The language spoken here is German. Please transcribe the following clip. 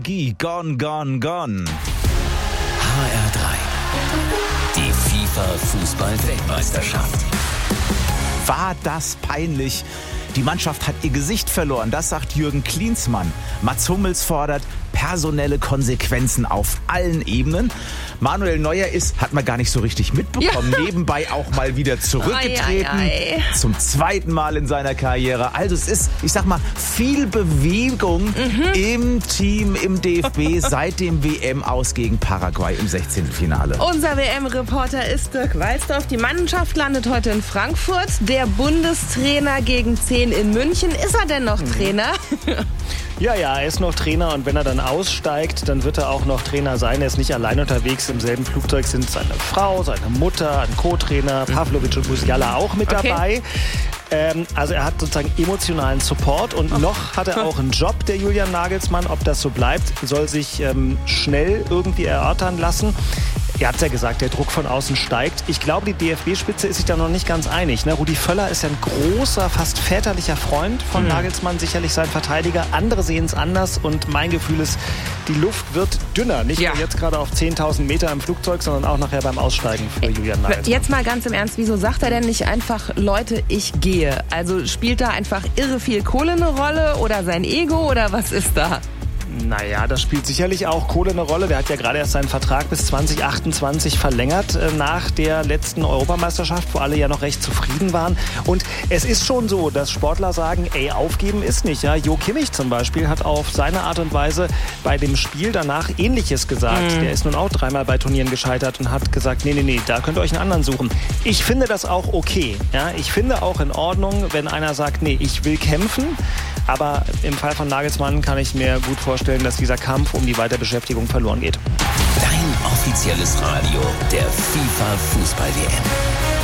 Gone, gone, gone. HR3. Die FIFA-Fußball-Weltmeisterschaft. War das peinlich? Die Mannschaft hat ihr Gesicht verloren, das sagt Jürgen Klinsmann. Mats Hummels fordert personelle Konsequenzen auf allen Ebenen. Manuel Neuer hat man gar nicht so richtig mitbekommen. Ja. Nebenbei auch mal wieder zurückgetreten. Zum zweiten Mal in seiner Karriere. Also es ist, ich sag mal, viel Bewegung im Team, im DFB seit dem WM-Aus gegen Paraguay im 16. Finale. Unser WM-Reporter ist Dirk Walsdorf. Die Mannschaft landet heute in Frankfurt. Der Bundestrainer gegen 10 in München. Ist er denn noch Trainer? Ja, er ist noch Trainer und wenn er dann aussteigt, dann wird er auch noch Trainer sein. Er ist nicht allein unterwegs. Im selben Flugzeug sind seine Frau, seine Mutter, ein Co-Trainer, Pavlovic und Musiala auch mit dabei. Also er hat sozusagen emotionalen Support und noch hat er auch einen Job, der Julian Nagelsmann. Ob das so bleibt, soll sich schnell irgendwie erörtern lassen. Er hat ja gesagt, der Druck von außen steigt. Ich glaube, die DFB-Spitze ist sich da noch nicht ganz einig. Ne? Rudi Völler ist ja ein großer, fast väterlicher Freund von Nagelsmann, sicherlich sein Verteidiger. Andere sehen es anders und mein Gefühl ist, die Luft wird dünner. Nicht nur jetzt gerade auf 10.000 Meter im Flugzeug, sondern auch nachher beim Aussteigen für Julian Nagelsmann. Jetzt mal ganz im Ernst, wieso sagt er denn nicht einfach, Leute, ich gehe? Also spielt da einfach irre viel Kohle eine Rolle oder sein Ego oder was ist da? Naja, das spielt sicherlich auch Kohle eine Rolle. Der hat ja gerade erst seinen Vertrag bis 2028 verlängert nach der letzten Europameisterschaft, wo alle ja noch recht zufrieden waren. Und es ist schon so, dass Sportler sagen, aufgeben ist nicht. Ja? Jo Kimmich zum Beispiel hat auf seine Art und Weise bei dem Spiel danach Ähnliches gesagt. Der ist nun auch 3-mal bei Turnieren gescheitert und hat gesagt, nee, da könnt ihr euch einen anderen suchen. Ich finde das auch okay. Ja? Ich finde auch in Ordnung, wenn einer sagt, nee, ich will kämpfen. Aber im Fall von Nagelsmann kann ich mir gut vorstellen, dass dieser Kampf um die Weiterbeschäftigung verloren geht. Dein offizielles Radio der FIFA-Fußball-WM.